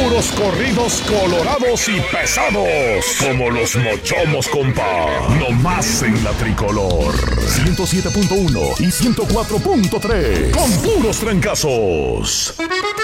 puros corridos colorados y pesados, como los Mochomos, compa. No más en la Tricolor. 107.1 y 104.3, con puros trancazos.